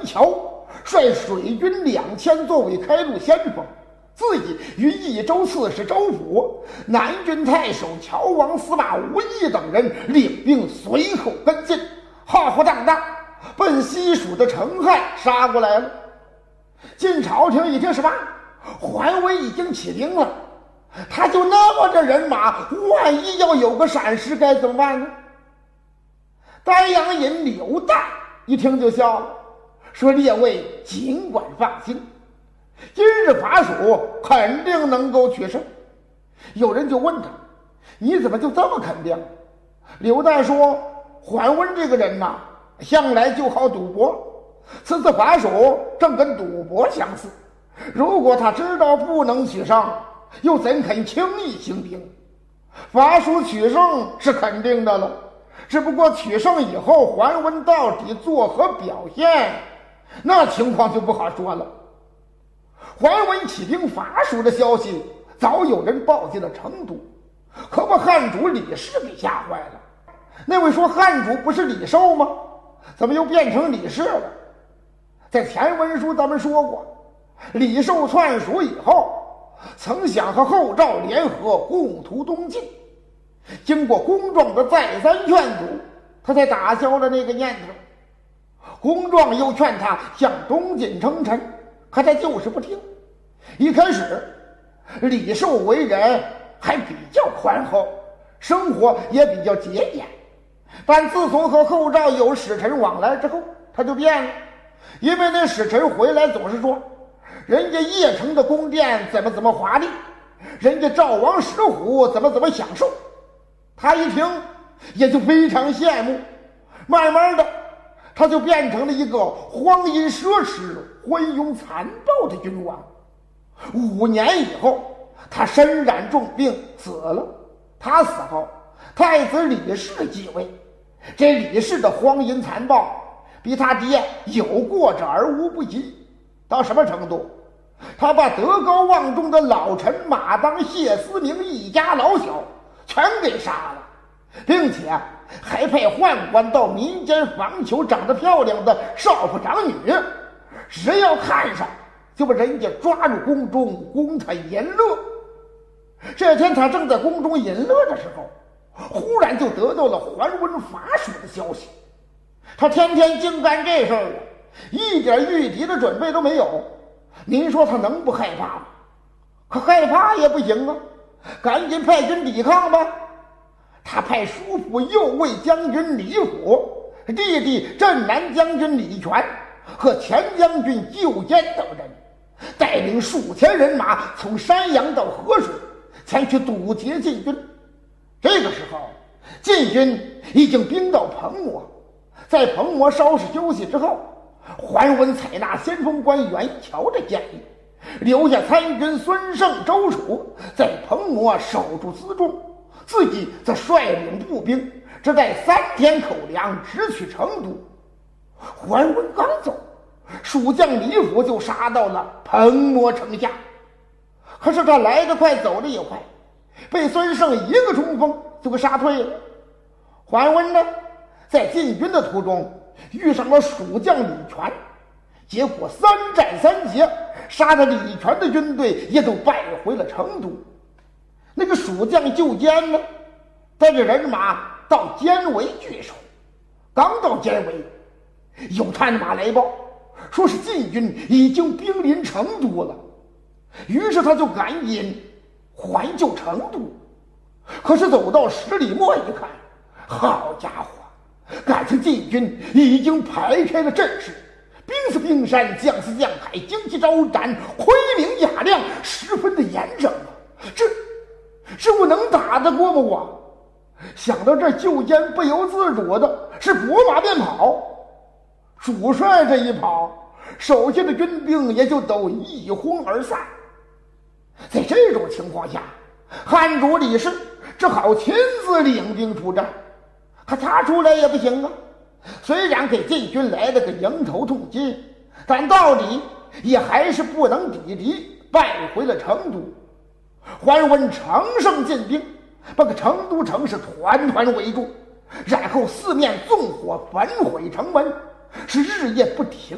桥，率水军2000作为开路先锋，自己与益州刺史周辅、南郡太守乔王司马吴懿等人领兵随后跟进，浩浩荡荡奔西蜀的成汉杀过来了。晋朝廷一听是吧，桓温已经起兵了，他就那么着人马，万一要有个闪失该怎么办呢？丹阳尹刘岱一听就笑了，说列位尽管放心，今日伐蜀肯定能够取胜。有人就问他，你怎么就这么肯定？刘岱说，桓温这个人呐，向来就好赌博，此次伐蜀正跟赌博相似，如果他知道不能取胜，又怎肯轻易行兵？伐蜀取胜是肯定的了，只不过取胜以后桓温到底作何表现，那情况就不好说了。桓温起兵伐蜀的消息早有人报进了成都，可把汉主李氏给吓坏了。那位说汉主不是李寿吗？怎么又变成李氏了？在前文书咱们说过，李寿篡蜀以后，曾想和后赵联合共图东晋，经过公壮的再三劝阻，他才打消了那个念头。公壮又劝他向东晋称臣，可他就是不听。一开始李寿为人还比较宽厚，生活也比较节俭，但自从和后赵有使臣往来之后，他就变了。因为那使臣回来总是说，人家邺城的宫殿怎么华丽，人家赵王石虎怎么享受，他一听也就非常羡慕。慢慢的他就变成了一个荒淫奢侈、昏庸残暴的君王。5年以后，他身染重病死了。他死后，太子李氏继位。这李氏的荒淫残暴比他爹有过之而无不及，到什么程度？他把德高望重的老臣马当、谢思明一家老小全给杀了，并且还派宦官到民间访求长得漂亮的少妇长女，谁要看上就把人家抓入宫中供他淫乐。这天他正在宫中淫乐的时候，忽然就得到了桓温伐蜀的消息。他天天净干这事儿了，一点御敌的准备都没有。您说他能不害怕吗？可害怕也不行啊，赶紧派军抵抗吧。他派叔父右卫将军李辅、弟弟镇南将军李全和前将军右监等人，带领数千人马从山阳到河水，前去堵截晋军。这个时候，晋军已经兵到彭模，在彭模稍事休息之后，桓温采纳先锋官袁乔的建议，留下参军孙胜、周楚在彭模守住辎重，自己则率领步兵，只带3天口粮直取成都。桓温刚走，蜀将李辅就杀到了彭模城下。可是他来得快，走得也快，被孙胜一个冲锋就给杀退了。桓温呢，在进军的途中遇上了蜀将李全，结果3战3捷，杀得李全的军队也都败回了成都。那个蜀将右监呢，带着人马到监围据守。刚到监围，有探马来报，说是晋军已经兵临成都了。于是他就赶紧还救成都。可是走到10里末一看，好家伙，感情晋军已经排开了阵势，兵似冰山，将似将海，旌旗招展，盔明甲亮，十分的严整啊！这我能打得过吗？我想到这儿，右监不由自主的是拨马便跑。主帅这一跑，手下的军兵也就都一哄而散。在这种情况下，汉主李氏只好亲自领兵出战。可他出来也不行啊，虽然给晋军来了个迎头痛击，但到底也还是不能抵敌，败回了成都。桓温乘胜进兵，把个成都城是团团围住，然后四面纵火焚毁城门，是日夜不停